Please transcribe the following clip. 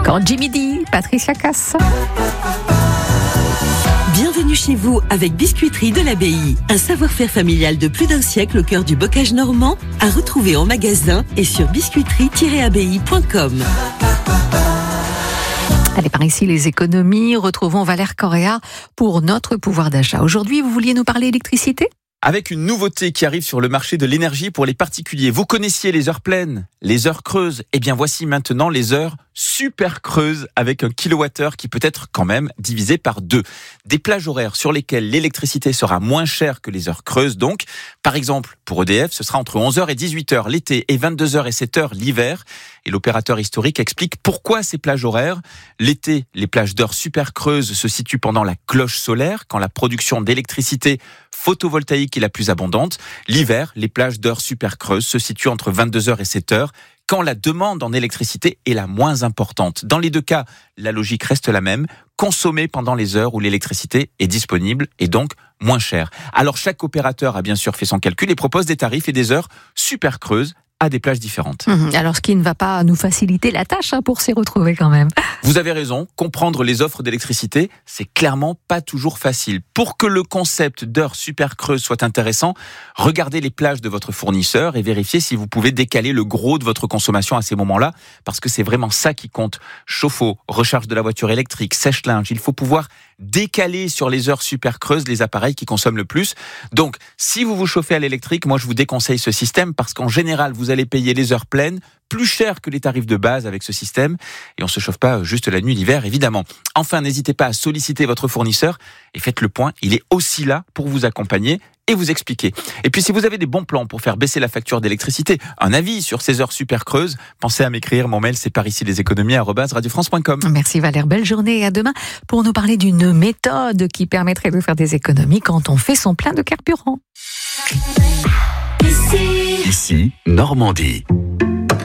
Quand Jimmy dit, Patricia Cass. Bienvenue chez vous avec Biscuiterie de l'Abbaye. Un savoir-faire familial de plus d'un siècle au cœur du bocage normand, à retrouver en magasin et sur biscuiterie-abbaye.com. Allez, par ici, les économies. Retrouvons Valère Correa pour notre pouvoir d'achat. Aujourd'hui, vous vouliez nous parler électricité ? Avec une nouveauté qui arrive sur le marché de l'énergie pour les particuliers. Vous connaissiez les heures pleines, les heures creuses. Eh bien, voici maintenant les heures super creuses avec un kilowattheure qui peut être quand même divisé par 2. Des plages horaires sur lesquelles l'électricité sera moins chère que les heures creuses. Donc, par exemple, pour EDF, ce sera entre 11h et 18h l'été et 22h et 7h l'hiver. Et l'opérateur historique explique pourquoi ces plages horaires. L'été, les plages d'heures super creuses se situent pendant la cloche solaire, quand la production d'électricité photovoltaïque est la plus abondante. L'hiver, les plages d'heures super creuses se situent entre 22h et 7h, quand la demande en électricité est la moins importante. Dans les deux cas, la logique reste la même, consommer pendant les heures où l'électricité est disponible et donc moins chère. Alors chaque opérateur a bien sûr fait son calcul et propose des tarifs et des heures super creuses à des plages différentes. Alors, ce qui ne va pas nous faciliter la tâche pour s'y retrouver quand même. Vous avez raison, comprendre les offres d'électricité, c'est clairement pas toujours facile. Pour que le concept d'heures super creuses soit intéressant, regardez les plages de votre fournisseur et vérifiez si vous pouvez décaler le gros de votre consommation à ces moments-là, parce que c'est vraiment ça qui compte. Chauffe-eau, recharge de la voiture électrique, sèche-linge, il faut pouvoir décaler sur les heures super creuses les appareils qui consomment le plus. Donc, si vous vous chauffez à l'électrique, moi je vous déconseille ce système parce qu'en général, vous allez payer les heures pleines plus cher que les tarifs de base avec ce système et on se chauffe pas juste la nuit l'hiver évidemment. Enfin, n'hésitez pas à solliciter votre fournisseur et faites le point, il est aussi là pour vous accompagner et vous expliquer. Et puis si vous avez des bons plans pour faire baisser la facture d'électricité, un avis sur ces heures super creuses, pensez à m'écrire, mon mail c'est par ici leséconomies@radiofrance.com. Merci Valère, belle journée et à demain pour nous parler d'une méthode qui permettrait de faire des économies quand on fait son plein de carburant. Ici, Normandie.